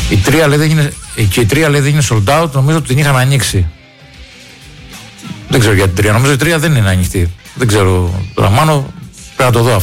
Η 3 λέει δεν είναι sold out, νομίζω ότι την είχαν ανοίξει. Δεν ξέρω για την 3, νομίζω η 3 δεν είναι ανοιχτή. Δεν ξέρω, τώρα μάλλον πρέπει να το δω αυτό.